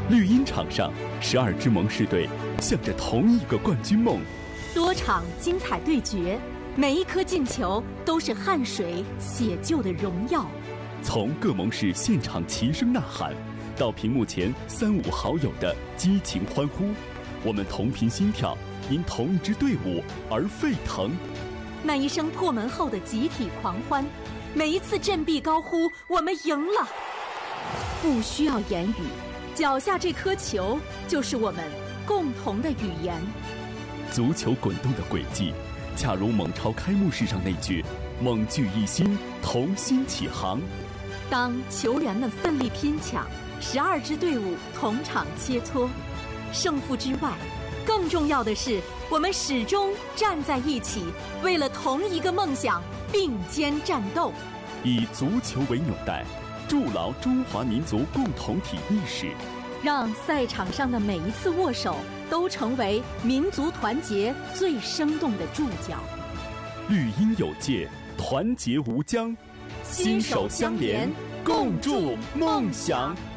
绿茵场上，12支盟誓队向着同一个冠军梦。 多场精彩对决，每一颗进球都是汗水写就的荣耀。 从各盟誓现场齐声呐喊，到屏幕前3、5好友的激情欢呼，我们同频心跳，因同一支队伍而沸腾。 那一声破门后的集体狂欢，每一次振臂高呼“我们赢了”，不需要言语，脚下这颗球就是我们共同的语言。 足球滚动的轨迹，恰如蒙超开幕式上那句“盟聚一心，同心起航”。 当球员们奋力拼抢，12支队伍同场切磋，胜负之外，更重要的是，我们始终站在一起，为了同一个梦想并肩战斗。 以足球为纽带，筑牢中华民族共同体意识， 让赛场上的每一次握手都成为民族团结最生动的注脚。 绿茵有界，团结无疆，心手相连，共筑梦想。